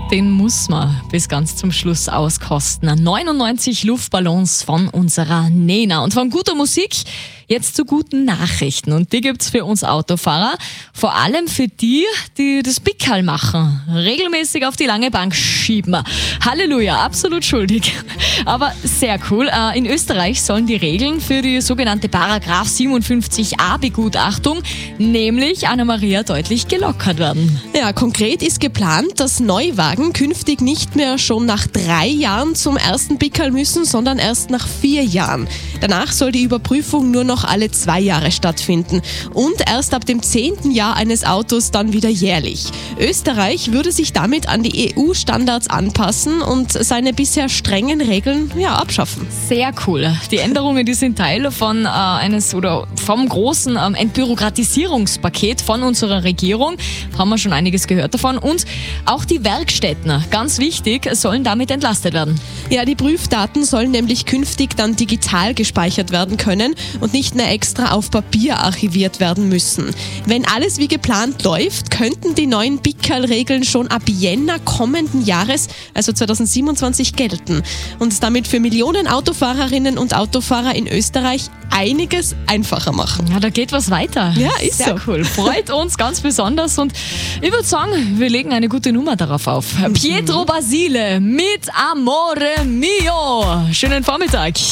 Den muss man bis ganz zum Schluss auskosten. 99 Luftballons von unserer Nena. Und von guter Musik jetzt zu guten Nachrichten. Und die gibt's für uns Autofahrer. Vor allem für die, die das Pickerl machen. Regelmäßig auf die lange Bank schieben. Halleluja, absolut schuldig. Aber sehr cool. In Österreich sollen die Regeln für die sogenannte Paragraph 57a Begutachtung, nämlich Anna-Maria, deutlich gelockert werden. Ja, konkret ist geplant, dass Neuwagen künftig nicht mehr schon nach 3 Jahren zum ersten Pickerl müssen, sondern erst nach 4 Jahren. Danach soll die Überprüfung nur noch alle 2 Jahre stattfinden und erst ab dem 10. Jahr eines Autos dann wieder jährlich. Österreich würde sich damit an die EU-Standards anpassen und seine bisher strengen Regeln abschaffen. Sehr cool. Die Änderungen, die sind Teil von vom großen Entbürokratisierungspaket von unserer Regierung. Haben wir schon einiges gehört davon. Und auch die Werkstätten, ganz wichtig, sollen damit entlastet werden. Ja, die Prüfdaten sollen nämlich künftig dann digital gespeichert werden können und nicht mehr extra auf Papier archiviert werden müssen. Wenn alles wie geplant läuft, könnten die neuen Pickerl-Regeln schon ab Jänner kommenden Jahres, also 2027, gelten und damit für Millionen Autofahrerinnen und Autofahrer in Österreich einiges einfacher machen. Ja, da geht was weiter. Ja, ist sehr so. Cool. Freut uns ganz besonders und ich würde sagen, wir legen eine gute Nummer darauf auf. Pietro Basile mit Amore Mio. Schönen Vormittag.